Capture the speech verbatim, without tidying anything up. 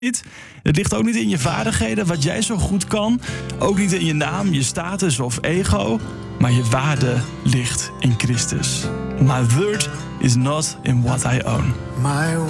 niet. Het ligt ook niet in je vaardigheden, wat jij zo goed kan. Ook niet in je naam, je status of ego. Maar je waarde ligt in Christus. My worth is not in what I own. My